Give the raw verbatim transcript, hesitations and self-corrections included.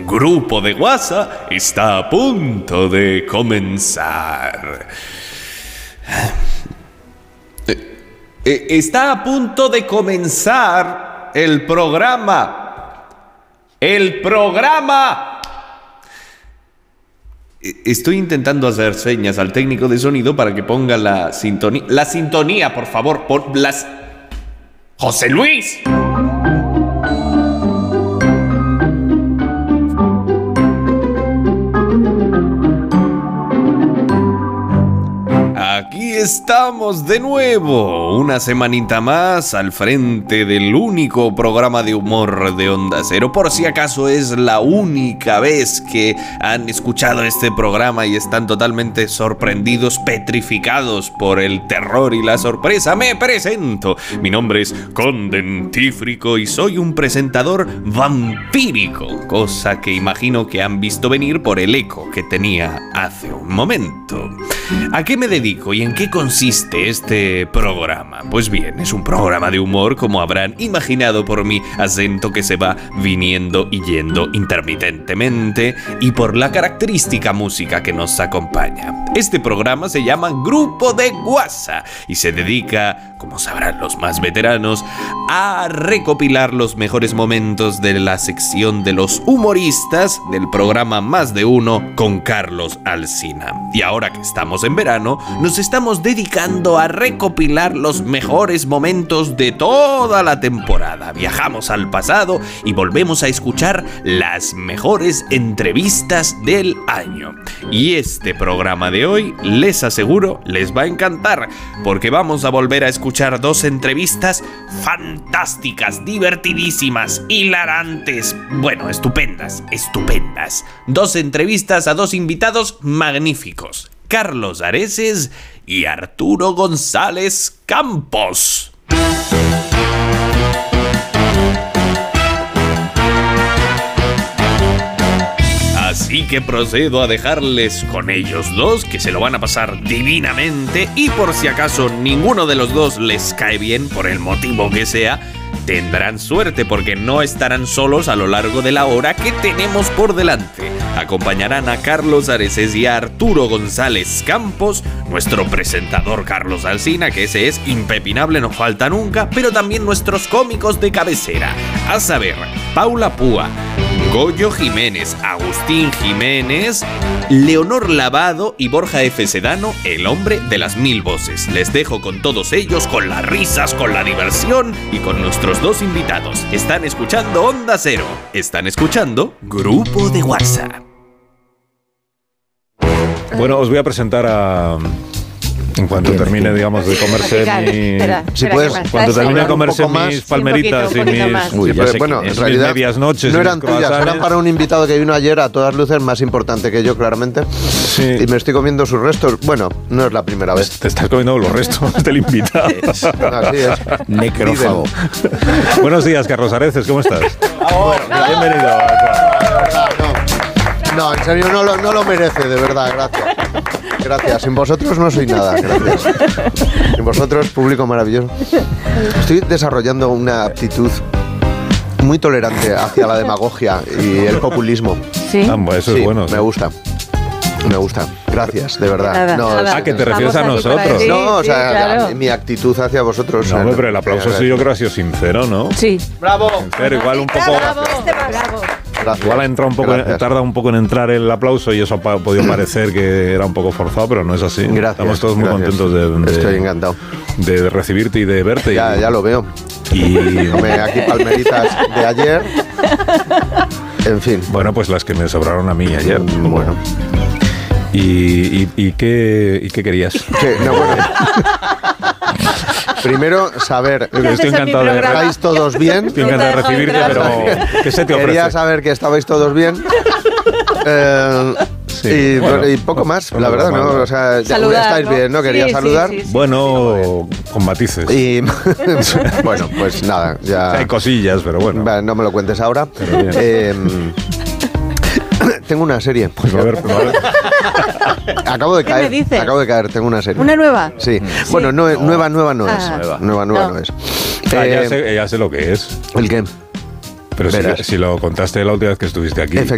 Grupo de WhatsApp está a punto de comenzar. Está a punto de comenzar el programa. El programa. Estoy intentando hacer señas al técnico de sonido para que ponga la sintonía. La sintonía, por favor, por las... ¡José Luis! Aquí estamos de nuevo, una semanita más al frente del único programa de humor de Onda Cero. Por si acaso es la única vez que han escuchado este programa y están totalmente sorprendidos, petrificados por el terror y la sorpresa, me presento. Mi nombre es Condentífrico y soy un presentador vampírico, cosa que imagino que han visto venir por el eco que tenía hace un momento. ¿A qué me dedico y en qué consiste este programa? Pues bien, es un programa de humor, como habrán imaginado por mi acento que se va viniendo y yendo intermitentemente y por la característica música que nos acompaña. Este programa se llama Grupo de WhatsApp y se dedica, como sabrán los más veteranos, a recopilar los mejores momentos de la sección de los humoristas del programa Más de Uno con Carlos Alsina. Y ahora que estamos en verano, nos estamos dedicando a recopilar los mejores momentos de toda la temporada. Viajamos al pasado y volvemos a escuchar las mejores entrevistas del año. Y este programa de hoy, les aseguro, les va a encantar, porque vamos a volver a escuchar dos entrevistas fantásticas, divertidísimas, hilarantes, bueno, estupendas, estupendas. Dos entrevistas a dos invitados magníficos: Carlos Areces y Arturo González Campos. Así que procedo a dejarles con ellos dos, que se lo van a pasar divinamente, y por si acaso ninguno de los dos les cae bien, por el motivo que sea, tendrán suerte porque no estarán solos a lo largo de la hora que tenemos por delante. Acompañarán a Carlos Areces y a Arturo González Campos, nuestro presentador Carlos Alsina, que ese es impepinable, no falta nunca, pero también nuestros cómicos de cabecera, a saber, Paula Púa, Goyo Jiménez, Agustín Jiménez, Leonor Lavado y Borja F. Sedano, el hombre de las mil voces. Les dejo con todos ellos, con las risas, con la diversión y con nuestros dos invitados. Están escuchando Onda Cero. Están escuchando Grupo de WhatsApp. Bueno, os voy a presentar a... En cuanto termine, digamos, de comerse mi... Espera, si espera, puedes, cuando termine de comerse mis más, palmeritas sí, y mis... Uy, ya sé, bueno, en mis realidad medias noches. no eran tuyas, eran para un invitado que vino ayer a todas luces más importante que yo, claramente. Sí. Y me estoy comiendo sus restos. Bueno, no es la primera vez. Te estás comiendo los restos del invitado. Es, así es. Necrófago. Buenos días, Carlos Areces, ¿cómo estás? Bueno, bienvenido. No, en serio, no lo, no lo merece, de verdad, gracias. Gracias, sin vosotros no soy nada, gracias. Sin vosotros, público maravilloso. Estoy desarrollando una aptitud muy tolerante hacia la demagogia y el populismo. Sí. Ah, bueno, eso Sí, es bueno. me gusta. Me gusta, gracias, de verdad. Nada, no, nada. Ah, que te refieres a Estamos aquí para nosotros. decir- no, o sí, sea, claro. la- mi actitud hacia vosotros. No, eh, hombre, pero el aplauso eh, sí yo creo que ha sido sincero, ¿no? Sí. ¡Bravo! Sincero, igual un poco... Bravo, bravo. Gracias. Igual ha entrado un poco, Gracias. tarda un poco en entrar el aplauso y eso ha pa- podido parecer que era un poco forzado, pero no es así. Gracias. Estamos todos muy gracias. contentos de, de, Estoy encantado. de recibirte y de verte. Ya, y, ya lo veo. y Come aquí palmeritas de ayer. En fin. bueno, pues las que me sobraron a mí ayer. Bueno. ¿Y, y, y, qué, y qué querías? Que, no, bueno. Primero, saber. Estoy haces en mi encantado de, programa? ¿Estáis todos bien? estoy encantado de No te dejo recibirte, entrar. pero ¿qué se te Quería ofrece? saber que estabais todos bien. Eh, Sí, y, bueno, y poco más, no la es verdad, normal. ¿no? O sea, ya Saludar, estáis ¿no? bien, ¿no? Quería Sí, sí, saludar. sí, sí. Bueno, con matices. Y bueno, pues nada, ya. Hay cosillas, pero bueno. Va, no me lo cuentes ahora. Pero bien. Eh, tengo una serie. Pues a ver, a ver. Acabo de ¿Qué caer. me dices? Acabo de caer, tengo una serie. ¿Una nueva? Sí. Bueno, no, nueva, nueva no es. Ah. Nueva, nueva, nueva No. no es. Ah, ya, Eh, sé, ya sé lo que es. ¿El qué? Pero si, Verás. si lo contaste la última vez que estuviste aquí.